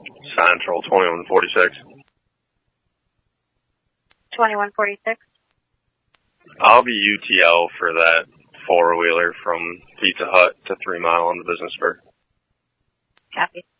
Central 2146. 2146. I'll be UTL for that four-wheeler from Pizza Hut to 3 Mile on the Businessburg. Copy.